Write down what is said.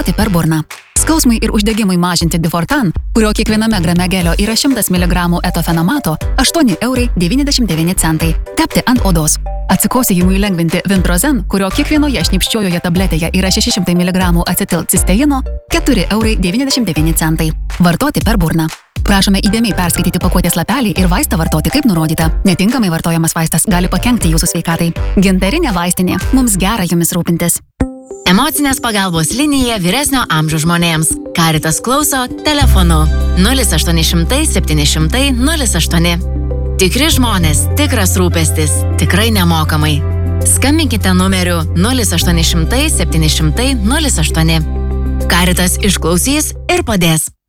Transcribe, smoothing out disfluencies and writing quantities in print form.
Tai per burną. Skausmui ir uždegimui mažinti Difortan, kurio kiekviename grame gelio yra 100 mg etofenamato, 8,99 €. Tepti ant odos. Atsikosėjimui lengvinti Vintrozen, kurio kiekvienoje šnipščiojoje tabletėje yra 600 mg acetilcisteino, 4,99 €. Vartoti per burną. Prašome įdėmiai perskaityti pakuotės lapelį ir vaistą vartoti kaip nurodyta. Netinkamai vartojamas vaistas gali pakenkti jūsų sveikatai. Gintarinė vaistinė. Mums gera jumis rūpintis. Emocinės pagalbos linija vyresnio amžiaus žmonėms. Caritas klauso telefonu 0800 700 08. Tikri žmonės, tikras rūpestis, tikrai nemokamai. Skambinkite numeriu 0800 700 08. Caritas išklausys ir padės.